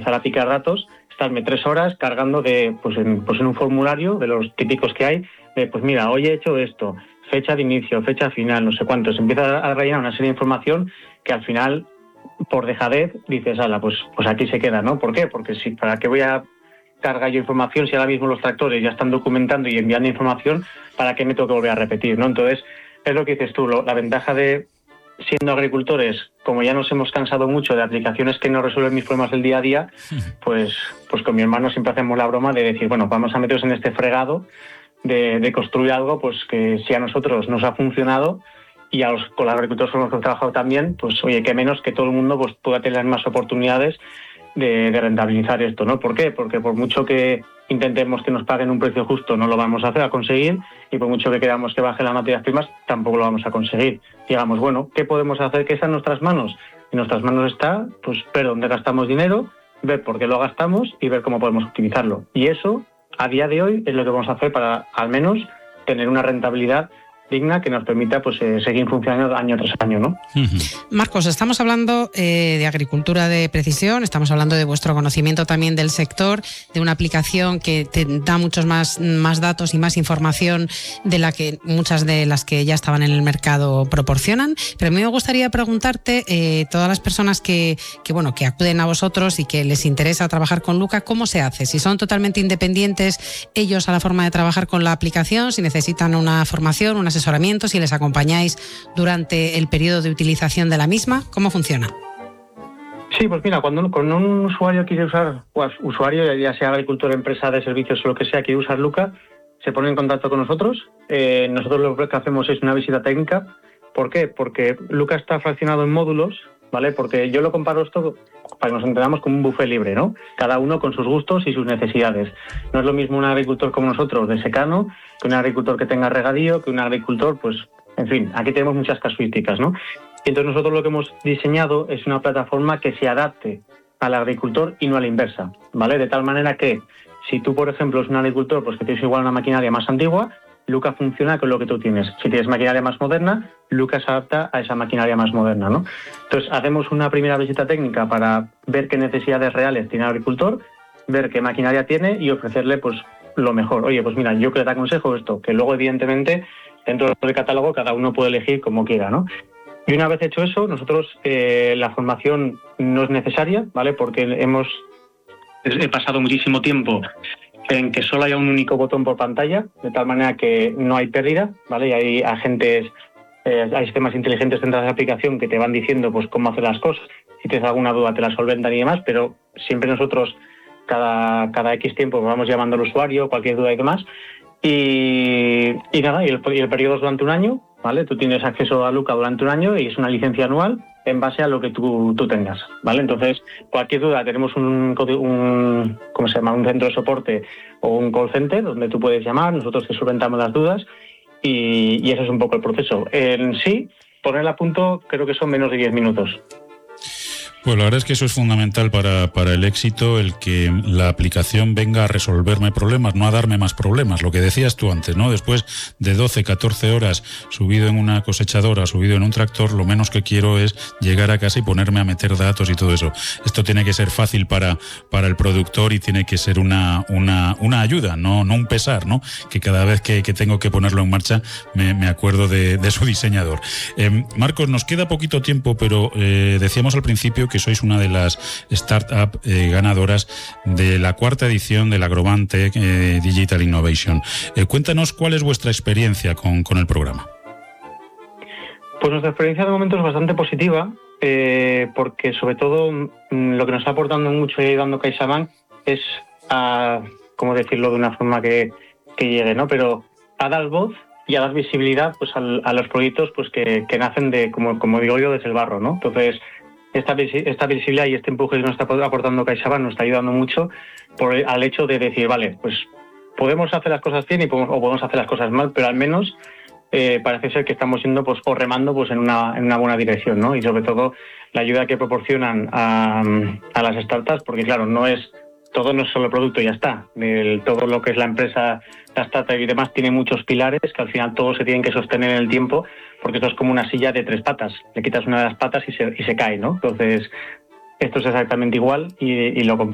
empezar a picar datos, estarme 3 horas cargando en un formulario de los típicos que hay, de pues mira, hoy he hecho esto, fecha de inicio, fecha final, no sé cuánto. Se empieza a rellenar una serie de información que al final, por dejadez, dices, ala, pues aquí se queda, ¿no? ¿Por qué? Porque ¿para qué voy a cargar yo información si ahora mismo los tractores ya están documentando y enviando información? ¿Para qué me tengo que volver a repetir, no? Entonces, es lo que dices tú, la ventaja de, siendo agricultores, como ya nos hemos cansado mucho de aplicaciones que no resuelven mis problemas del día a día, pues con mi hermano siempre hacemos la broma de decir, bueno, vamos a meternos en este fregado de construir algo pues que si a nosotros nos ha funcionado y con los agricultores con los que hemos trabajado también, pues oye, qué menos que todo el mundo pues pueda tener más oportunidades de rentabilizar esto, ¿no? ¿Por qué? Porque por mucho que intentemos que nos paguen un precio justo, no lo vamos a conseguir, y por mucho que queramos que bajen las materias primas, tampoco lo vamos a conseguir. Digamos, bueno, ¿qué podemos hacer que está en nuestras manos? En nuestras manos está, pues, ver dónde gastamos dinero, ver por qué lo gastamos y ver cómo podemos optimizarlo. Y eso, a día de hoy, es lo que vamos a hacer para, al menos, tener una rentabilidad digna que nos permita pues seguir funcionando año tras año, ¿no? Marcos, estamos hablando de agricultura de precisión, estamos hablando de vuestro conocimiento también del sector, de una aplicación que te da muchos más datos y más información de la que muchas de las que ya estaban en el mercado proporcionan. Pero a mí me gustaría preguntarte, todas las personas que acuden a vosotros y que les interesa trabajar con Luca, ¿cómo se hace? Si son totalmente independientes ellos a la forma de trabajar con la aplicación, si necesitan una formación, un asesoramiento, si les acompañáis durante el periodo de utilización de la misma, ¿cómo funciona? Sí, pues mira, cuando un usuario quiere usar, usuario, ya sea agricultor, empresa de servicios o lo que sea, quiere usar Luca, se pone en contacto con nosotros. Nosotros lo que hacemos es una visita técnica. ¿Por qué? Porque Luca está fraccionado en módulos, ¿vale? Porque yo lo comparo esto, para que nos entendamos, como un buffet libre, ¿no? Cada uno con sus gustos y sus necesidades. No es lo mismo un agricultor como nosotros de secano que un agricultor que tenga regadío, que un agricultor, pues, en fin, aquí tenemos muchas casuísticas, ¿no? Y entonces nosotros lo que hemos diseñado es una plataforma que se adapte al agricultor y no a la inversa, ¿vale? De tal manera que si tú, por ejemplo, es un agricultor pues que tienes igual una maquinaria más antigua, Luca funciona con lo que tú tienes. Si tienes maquinaria más moderna, Luca se adapta a esa maquinaria más moderna, ¿no? Entonces, hacemos una primera visita técnica para ver qué necesidades reales tiene el agricultor, ver qué maquinaria tiene y ofrecerle, pues, lo mejor. Oye, pues mira, yo que te aconsejo esto, que luego, evidentemente, dentro del catálogo cada uno puede elegir como quiera, ¿no? Y una vez hecho eso, nosotros la formación no es necesaria, ¿vale? Porque he pasado muchísimo tiempo en que solo haya un único botón por pantalla, de tal manera que no hay pérdida, ¿vale? Y hay agentes, hay sistemas inteligentes dentro de la aplicación que te van diciendo pues cómo hacer las cosas. Si tienes alguna duda te la solventan y demás, pero siempre nosotros cada X tiempo vamos llamando al usuario, cualquier duda y demás. Y nada, y el periodo es durante un año, ¿vale? Tú tienes acceso a Luca durante un año y es una licencia anual en base a lo que tú tengas, ¿vale? Entonces, cualquier duda, tenemos un centro de soporte o un call center donde tú puedes llamar, nosotros te solventamos las dudas y ese es un poco el proceso. En sí, ponerla a punto creo que son menos de 10 minutos. Pues la verdad es que eso es fundamental para el éxito, el que la aplicación venga a resolverme problemas, no a darme más problemas. Lo que decías tú antes, ¿no? Después de 12, 14 horas subido en una cosechadora, subido en un tractor, lo menos que quiero es llegar a casa y ponerme a meter datos y todo eso. Esto tiene que ser fácil para el productor y tiene que ser una ayuda, no un pesar, ¿no? Que cada vez que tengo que ponerlo en marcha me acuerdo de su diseñador. Marcos, nos queda poquito tiempo, pero decíamos al principio que sois una de las startup ganadoras de la 4ª edición del Agrobantech Digital Innovation. Cuéntanos cuál es vuestra experiencia con el programa. Pues nuestra experiencia de momento es bastante positiva, porque sobre todo lo que nos está aportando mucho y ayudando CaixaBank es a, ¿cómo decirlo de una forma que llegue, ¿no? Pero a dar voz y a dar visibilidad pues a los proyectos pues que nacen de, como digo yo, desde el barro, ¿no? Entonces, esta visibilidad y este empuje que nos está aportando CaixaBank nos está ayudando mucho al hecho de decir, vale, pues podemos hacer las cosas bien o podemos hacer las cosas mal, pero al menos parece ser que estamos yendo pues o remando pues en una buena dirección, ¿no? Y sobre todo la ayuda que proporcionan a las startups, porque claro, todo no es solo producto y ya está. Todo lo que es la empresa, la startup y demás tiene muchos pilares que al final todos se tienen que sostener en el tiempo, porque esto es como una silla de 3 patas. Le quitas una de las patas y se cae, ¿no? Entonces, esto es exactamente igual y lo